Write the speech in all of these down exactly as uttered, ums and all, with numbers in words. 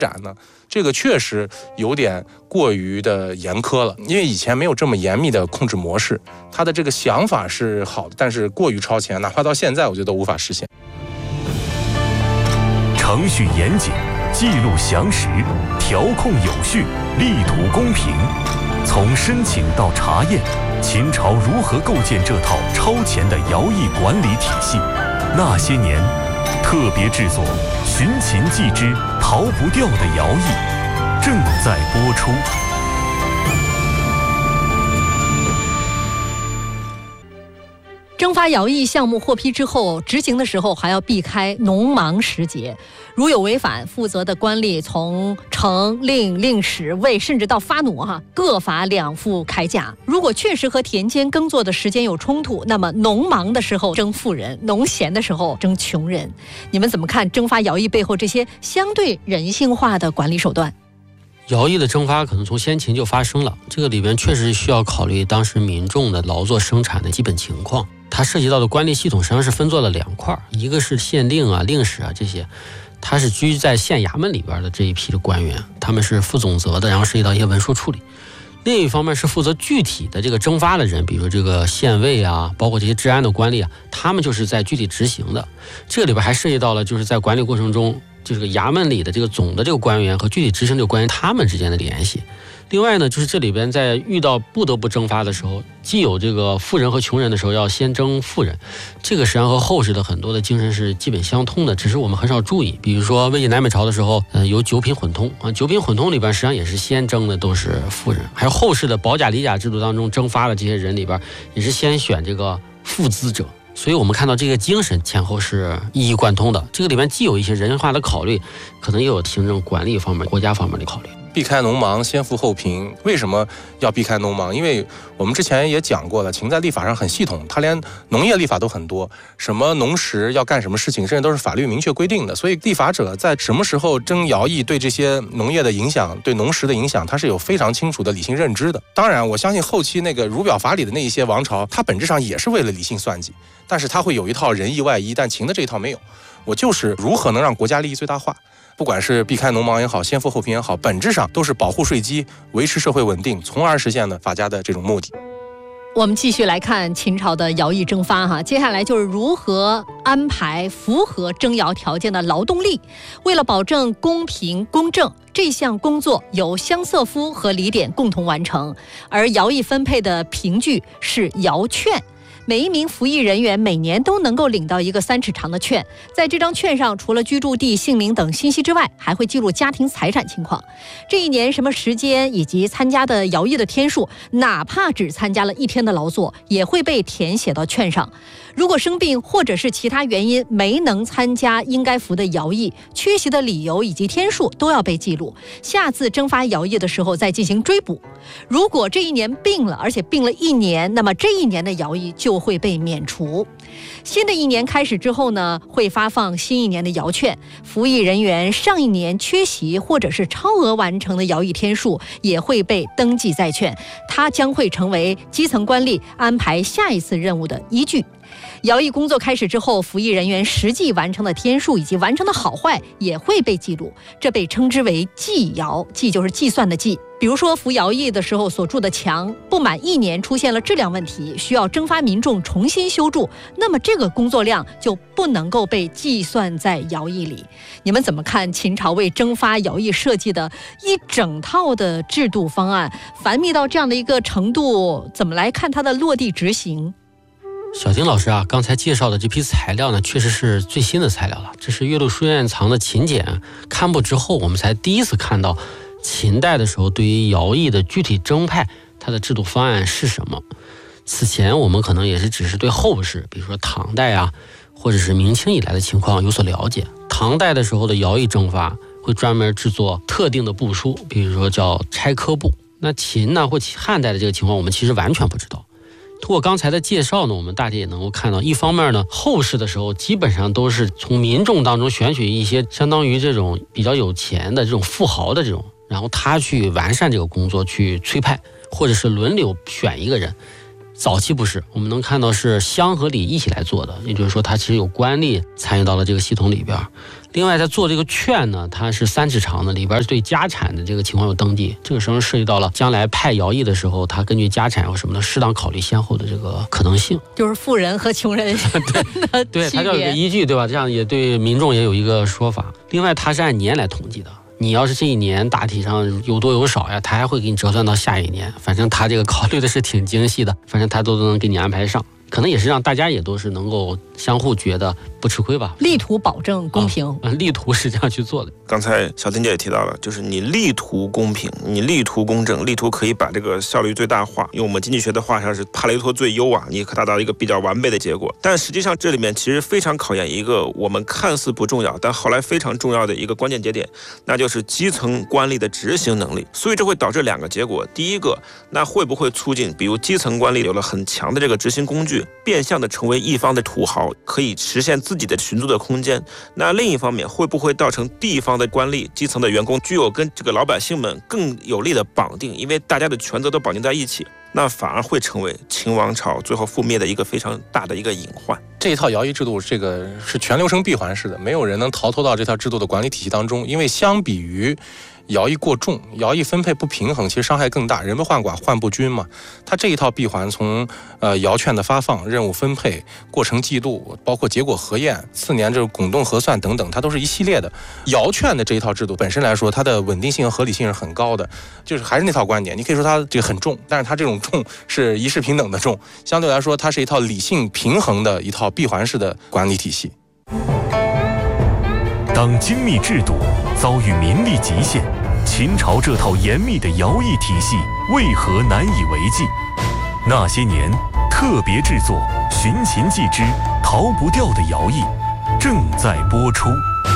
展呢，这个确实有点过于的严苛了，因为以前没有这么严密的控制模式。他的这个想法是好的，但是过于超前，哪怕到现在，我觉得都无法实现。 程序严谨，记录详实，调控有序，力图公平。从申请到查验，秦朝如何构建这套超前的徭役管理体系？那些年，特别制作《寻秦记之逃不掉的徭役》正在播出。 征发徭役项目获批之后，执行的时候还要避开农忙时节，如有违反，负责的官吏从呈、令、令史、尉，甚至到发弩哈，各罚两副铠甲。如果确实和田间耕作的时间有冲突，那么农忙的时候征富人，农闲的时候征穷人。你们怎么看征发徭役背后这些相对人性化的管理手段？ 徭役的征发可能从先秦就发生了，这个里边确实需要考虑当时民众的劳作生产的基本情况。它涉及到的官吏系统实际上是分作了两块，一个是县令啊、令史啊这些，它是居在县衙门里边的这一批的官员，他们是负总责的，然后涉及到一些文书处理。另一方面是负责具体的这个征发的人，比如这个县尉啊，包括这些治安的官吏啊，他们就是在具体执行的。这个里边还涉及到了就是在管理过程中，就是衙门里的这个总的这个官员和具体执行这个官员他们之间的联系。另外呢，就是这里边在遇到不得不征发的时候，既有这个富人和穷人的时候要先征富人，这个实际上和后世的很多的精神是基本相通的，只是我们很少注意。比如说魏晋南北朝的时候，呃，有九品混通啊，九品混通里边实际上也是先征的都是富人，还有后世的保甲理甲制度当中征发的这些人里边也是先选这个富资者。所以我们看到这个精神前后是一以贯通的，这个里面既有一些人化的考虑，可能也有行政管理方面、国家方面的考虑。 避开农忙，先富后贫。为什么要避开农忙？因为我们之前也讲过了，秦在立法上很系统，它连农业立法都很多，什么农时要干什么事情，甚至都是法律明确规定的。所以立法者在什么时候征徭役对这些农业的影响、对农时的影响，它是有非常清楚的理性认知的。当然，我相信后期那个儒表法理的那一些王朝，它本质上也是为了理性算计，但是它会有一套仁义外衣，但秦的这一套没有。我就是如何能让国家利益最大化。不管是避开农忙也好，先富后贫也好，本质上都是保护税基，维持社会稳定，从而实现了法家的这种目的。 我们继续来看秦朝的徭役征发哈，接下来就是如何安排符合征徭条件的劳动力。为了保证公平公正，这项工作由乡瑟夫和李典共同完成，而徭役分配的凭据是徭券。每一名服役人员每年都能够领到一个三尺长的券，在这张券上除了居住地、姓名等信息之外，还会记录家庭财产情况，这一年什么时间以及参加的徭役的天数，哪怕只参加了一天的劳作，也会被填写到券上。如果生病或者是其他原因没能参加应该服的徭役，缺席的理由以及天数都要被记录，下次征发徭役的时候再进行追补。如果这一年病了，而且病了一年，那么这一年的徭役就会被免除。新的一年开始之后呢，会发放新一年的徭券，服役人员上一年缺席或者是超额完成的徭役天数也会被登记在券，它将会成为基层官吏安排下一次任务的依据。徭役工作开始之后，服役人员实际完成的天数以及完成的好坏也会被记录，这被称之为计徭，计就是计算的计。比如说服徭役的时候所筑的墙不满一年出现了质量问题，需要征发民众重新修筑，那么这个工作量就不能够被计算在徭役里。你们怎么看秦朝为征发徭役设计的一整套的制度方案，繁密到这样的一个程度，怎么来看它的落地执行？ 小丁老师啊，刚才介绍的这批材料呢，确实是最新的材料了。这是岳麓书院藏的秦简刊布之后，我们才第一次看到秦代的时候对于徭役的具体征派，它的制度方案是什么。此前我们可能也是只是对后世，比如说唐代啊，或者是明清以来的情况有所了解。唐代的时候的徭役征发会专门制作特定的部书，比如说叫差科部。那秦呢或汉代的这个情况，我们其实完全不知道。通过刚才的介绍呢，我们大体也能够看到，一方面呢，后世的时候基本上都是从民众当中选取一些相当于这种比较有钱的这种富豪的这种，然后他去完善这个工作，去催派，或者是轮流选一个人。早期不是，我们能看到是乡和里一起来做的，也就是说他其实有官吏参与到了这个系统里边。 另外，在做这个券呢，它是三尺长的，里边对家产的这个情况有登记。这个时候涉及到了将来派徭役的时候，他根据家产有什么的，适当考虑先后的这个可能性。 就是富人和穷人的对， 区它要有个别。 依据，对吧？这样也对民众也有一个说法。另外，它是按年来统计的。你要是这一年大体上有多有少呀，他还会给你折算到下一年。反正他这个考虑的是挺精细的，反正他都能给你安排上。可能也是让大家也都是能够相互觉得不吃亏吧， 力图保证公平。 啊、力图是这样去做的。 刚才小婷姐也提到了，就是你力图公平，你力图公正，力图可以把这个效率最大化。用我们经济学的话上是帕雷托最优啊，你可达到一个比较完备的结果。但实际上这里面其实非常考验一个我们看似不重要，但后来非常重要的一个关键节点，那就是基层官吏的执行能力。所以这会导致两个结果，第一个，那会不会促进比如基层官吏有了很强的这个执行工具，变相的成为一方的土豪，可以实现自己的寻租的空间。那另一方面，会不会造成地方的官吏、基层的员工具有跟这个老百姓们更有力的绑定，因为大家的权责都绑定在一起，那反而会成为秦王朝最后覆灭的一个非常大的一个隐患。 这一套徭役制度，这个是全流程闭环式的，没有人能逃脱到这套制度的管理体系当中。因为相比于徭役过重，徭役分配不平衡，其实伤害更大，人不患寡，患不均嘛。它这一套闭环，从呃徭券的发放、任务分配、过程记录，包括结果核验、次年这个拱动核算等等，它都是一系列的。徭券的这一套制度本身来说，它的稳定性和合理性是很高的，就是还是那套观点，你可以说它这个很重，但是它这种重是一视平等的重，相对来说，它是一套理性平衡的一套闭环式的管理体系。 当精密制度遭遇民力极限，秦朝这套严密的徭役体系为何难以为继？那些年特别制作《寻秦记之逃不掉的徭役》正在播出。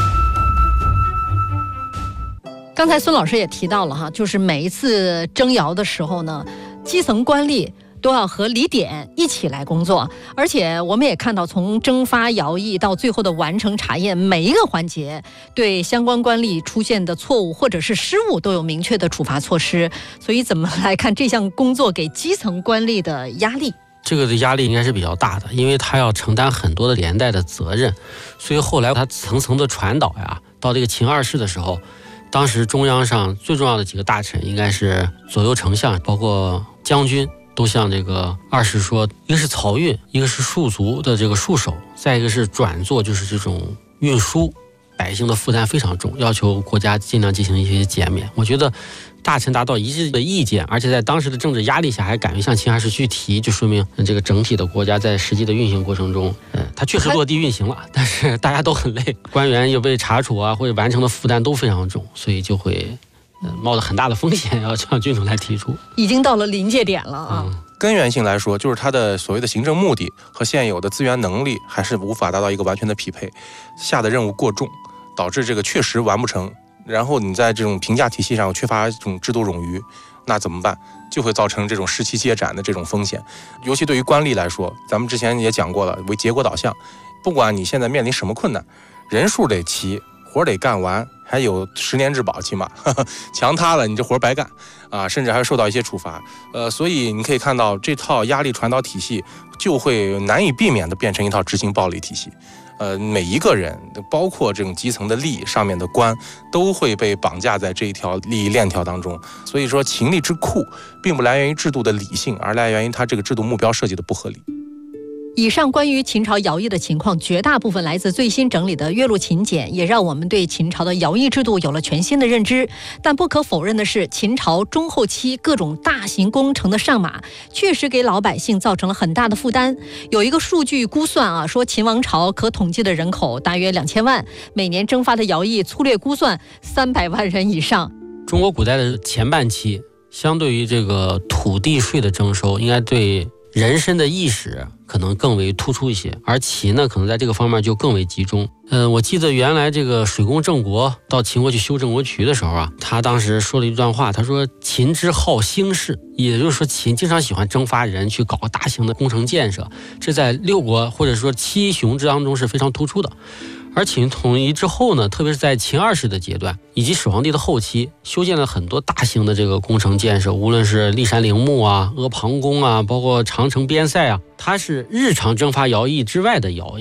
刚才孙老师也提到了哈，就是每一次征徭的时候呢，基层官吏都要和李典一起来工作，而且我们也看到，从征发徭役到最后的完成查验，每一个环节对相关官吏出现的错误或者是失误都有明确的处罚措施。所以怎么来看这项工作给基层官吏的压力？ 这个的压力应该是比较大的，因为他要承担很多的连带的责任，所以后来他层层的传导呀，到这个秦二世的时候，当时中央上最重要的几个大臣应该是左右丞相，包括将军，都向这个二世说，一个是漕运，一个是戍卒的这个戍守，再一个是转做就是这种运输，百姓的负担非常重，要求国家尽量进行一些减免。我觉得大臣达到一致的意见，而且在当时的政治压力下还敢于向秦二世去提，就说明这个整体的国家在实际的运行过程中，嗯，它确实落地运行了，但是大家都很累，官员又被查处啊，或者完成的负担都非常重，所以就会冒着很大的风险要向君主来提出， 已经到了临界点了啊。 嗯， 根源性来说，就是它的所谓的行政目的和现有的资源能力还是无法达到一个完全的匹配，下的任务过重，导致这个确实完不成。然后你在这种评价体系上缺乏这种制度冗余，那怎么办？就会造成这种士气接斩的这种风险。尤其对于官吏来说，咱们之前也讲过了，为结果导向，不管你现在面临什么困难，人数得齐，活得干完，还有十年质保，起码呵呵强塌了，你这活白干啊，甚至还会受到一些处罚。呃，所以你可以看到，这套压力传导体系就会难以避免的变成一套执行暴力体系。呃，每一个人，包括这种基层的吏上面的官，都会被绑架在这一条利益链条当中。所以说，秦吏之酷，并不来源于制度的理性，而来源于它这个制度目标设计的不合理。 以上关于秦朝徭役的情况，绝大部分来自最新整理的《岳麓秦简》，也让我们对秦朝的徭役制度有了全新的认知。但不可否认的是，秦朝中后期各种大型工程的上马，确实给老百姓造成了很大的负担。有一个数据估算啊，说秦王朝可统计的人口大约两千万，每年征发的徭役粗略估算三百万人以上。 中国古代的前半期，相对于这个土地税的征收，应该对人身的意识可能更为突出一些，而秦呢，可能在这个方面就更为集中。嗯，我记得原来这个水工郑国到秦国去修郑国渠的时候啊，他当时说了一段话，他说秦之好兴事，也就是说秦经常喜欢征发人去搞大型的工程建设，这在六国或者说七雄之当中是非常突出的。而秦统一之后呢，特别是在秦二世的阶段以及始皇帝的后期，修建了很多大型的这个工程建设，无论是骊山陵墓啊、阿房宫啊，包括长城边塞啊，它是日常征发徭役之外的徭役。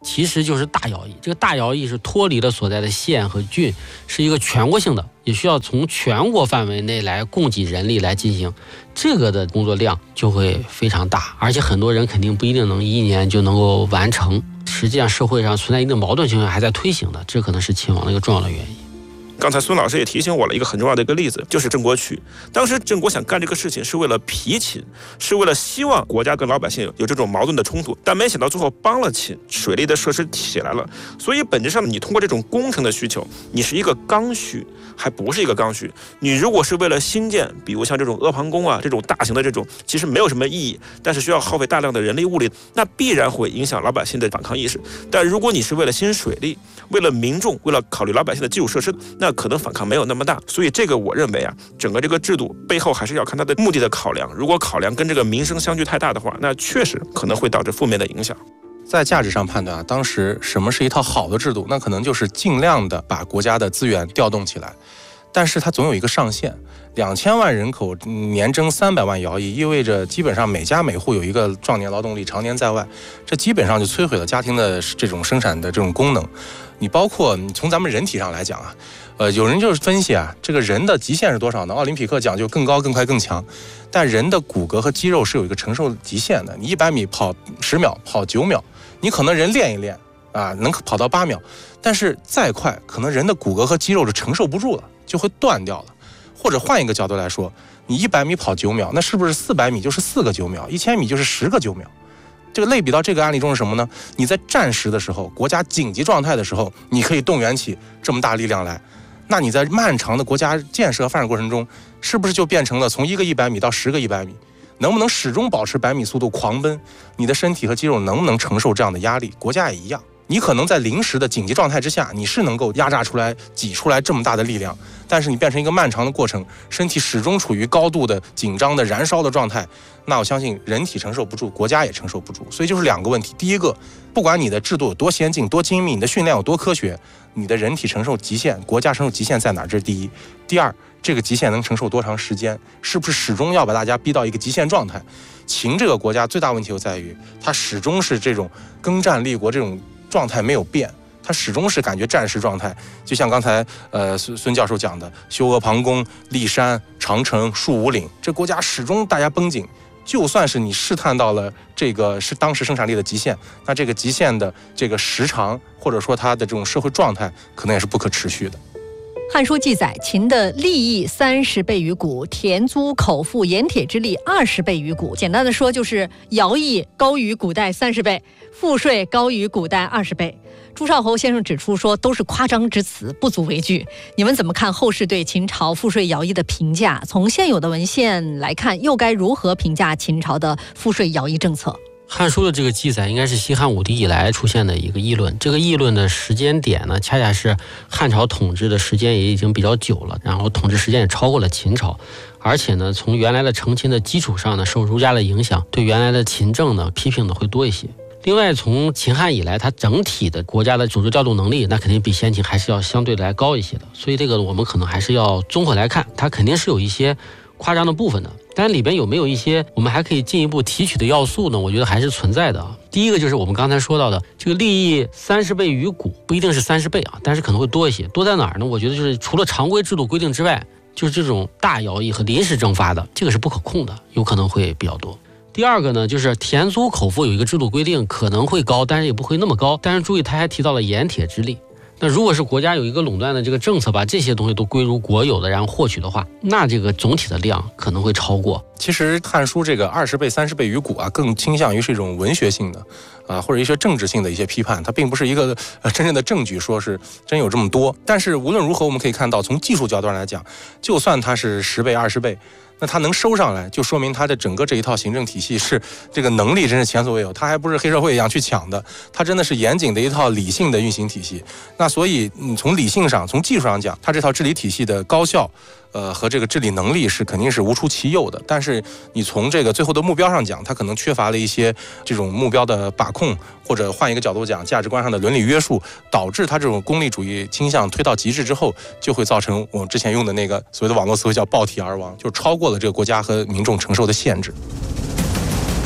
其实就是大徭役。这个大徭役是脱离了所在的县和郡，是一个全国性的，也需要从全国范围内来供给人力来进行，这个的工作量就会非常大，而且很多人肯定不一定能一年就能够完成。实际上社会上存在一定矛盾情况还在推行的，这可能是秦王的一个重要的原因。 刚才孙老师也提醒我了一个很重要的一个例子，就是郑国渠。当时郑国想干这个事情是为了疲秦，是为了希望国家跟老百姓有这种矛盾的冲突，但没想到最后帮了秦，水利的设施起来了。所以本质上你通过这种工程的需求，你是一个刚需，还不是一个刚需。你如果是为了新建，比如像这种阿房宫啊，这种大型的这种，其实没有什么意义，但是需要耗费大量的人力物力，那必然会影响老百姓的反抗意识。但如果你是为了新水利，为了民众，为了考虑老百姓的基础设施，那可能反抗没有那么大。所以这个我认为啊，整个这个制度背后还是要看它的目的的考量。如果考量跟这个民生相距太大的话，那确实可能会导致负面的影响。 在价值上判断啊，当时什么是一套好的制度，那可能就是尽量的把国家的资源调动起来，但是它总有一个上限。两千万人口年征三百万徭役，意味着基本上每家每户有一个壮年劳动力常年在外，这基本上就摧毁了家庭的这种生产的这种功能。你包括你从咱们人体上来讲啊，呃，有人就是分析啊，这个人的极限是多少呢？奥林匹克讲究更高、更快、更强，但人的骨骼和肌肉是有一个承受极限的。你一百米跑十秒，跑九秒，你可能人练一练啊，能跑到八秒，但是再快，可能人的骨骼和肌肉是承受不住了，就会断掉了。或者换一个角度来说，你一百米跑九秒，那是不是四百米就是四个九秒，一千米就是十个九秒？这个类比到这个案例中是什么呢？你在战时的时候，国家紧急状态的时候，你可以动员起这么大力量来，那你在漫长的国家建设发展过程中，是不是就变成了从一个一百米到十个一百米？能不能始终保持百米速度狂奔？你的身体和肌肉能不能承受这样的压力？国家也一样。你可能在临时的紧急状态之下，你是能够压榨出来、挤出来这么大的力量，但是你变成一个漫长的过程，身体始终处于高度的紧张的燃烧的状态，那我相信人体承受不住，国家也承受不住。所以就是两个问题：第一个，不管你的制度有多先进、多精密，你的训练有多科学，你的人体承受极限，国家承受极限在哪儿？这是第一。第二，这个极限能承受多长时间？是不是始终要把大家逼到一个极限状态？秦这个国家最大问题就在于，它始终是这种征战立国这种状态没有变，它始终是感觉战时状态。就像刚才呃孙孙教授讲的，修阿房宫、立山、长城、树五岭，这国家始终大家绷紧。就算是你试探到了这个是当时生产力的极限，那这个极限的这个时长，或者说它的这种社会状态，可能也是不可持续的。 汉书记载，秦的利益三十倍于谷，田租口腹盐铁之利二十倍于谷。简单的说，就是徭役高于古代三十倍，赋税高于古代二十倍。朱少侯先生指出说，都是夸张之词，不足为惧。你们怎么看后世对秦朝赋税徭役的评价？从现有的文献来看，又该如何评价秦朝的赋税徭役政策？ 汉书的这个记载应该是西汉武帝以来出现的一个议论，这个议论的时间点呢，恰恰是汉朝统治的时间也已经比较久了，然后统治时间也超过了秦朝，而且呢，从原来的承秦的基础上呢，受儒家的影响，对原来的秦政呢批评的会多一些。另外，从秦汉以来，它整体的国家的组织调动能力，那肯定比先秦还是要相对来高一些的，所以这个我们可能还是要综合来看，它肯定是有一些夸张的部分的，但里边有没有一些我们还可以进一步提取的要素呢？我觉得还是存在的啊。第一个就是我们刚才说到的这个利益三十倍于谷，不一定是三十倍啊，但是可能会多一些。多在哪儿呢？我觉得就是除了常规制度规定之外，就是这种大徭役和临时征发的，这个是不可控的，有可能会比较多。第二个呢，就是田租口腹有一个制度规定，可能会高，但是也不会那么高。但是注意，他还提到了盐铁之利。那如果是国家有一个垄断的这个政策，把这些东西都归入国有的，然后获取的话，那这个总体的量可能会超过。 其实《汉书》这个二十倍、三十倍于谷啊，更倾向于是一种文学性的啊，或者一些政治性的一些批判，它并不是一个呃真正的证据，说是真有这么多。但是无论如何，我们可以看到，从技术角度上来讲，就算它是十倍、二十倍。那它能收上来，就说明它的整个这一套行政体系是这个能力真是前所未有，它还不是黑社会一样去抢的，它真的是严谨的一套理性的运行体系。那所以你从理性上、从技术上讲，它这套治理体系的高效，呃和这个治理能力是肯定是无出其右的。但是你从这个最后的目标上讲，它可能缺乏了一些这种目标的把控，或者换一个角度讲，价值观上的伦理约束，导致它这种功利主义倾向推到极致之后，就会造成我们之前用的那个所谓的网络词汇叫暴体而亡，就是超过了这个国家和民众承受的限制。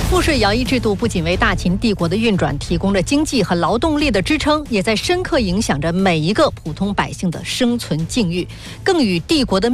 赋税徭役制度不仅为大秦帝国的运转提供了经济和劳动力的支撑，也在深刻影响着每一个普通百姓的生存境遇，更与帝国的